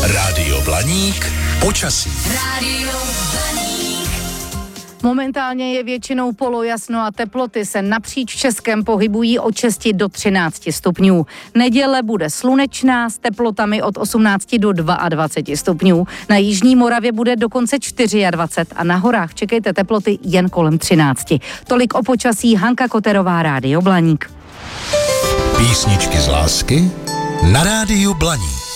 Rádio Blaník počasí. Rádio Blaník. Momentálně je většinou polojasno a teploty se napříč Českem pohybují od 6 do 13 stupňů. Neděle bude slunečná s teplotami od 18 do 22 stupňů. Na jižní Moravě bude dokonce 24 a na horách čekejte teploty jen kolem 13. Tolik o počasí, Hanka Koterová, Rádio Blaník. Písničky z lásky na Rádiu Blaník.